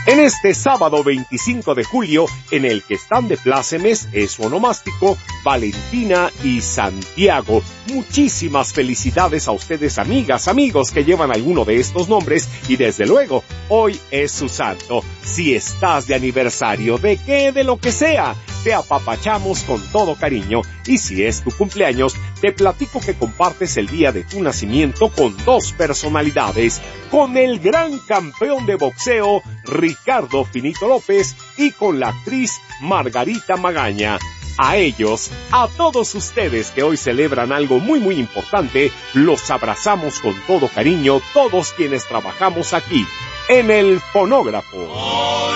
En este sábado 25 de julio, en el que están de plácemes es su onomástico, Valentina y Santiago. Muchísimas felicidades a ustedes, amigas, amigos que llevan alguno de estos nombres, y desde luego, hoy es su santo. Si estás de aniversario, de qué, de lo que sea, te apapachamos con todo cariño, y si es tu cumpleaños, te platico que compartes el día de tu nacimiento con dos personalidades, con el gran campeón de boxeo, Ricardo Finito López, y con la actriz Margarita Magaña. A ellos, a todos ustedes que hoy celebran algo muy muy importante, los abrazamos con todo cariño, todos quienes trabajamos aquí, en el fonógrafo.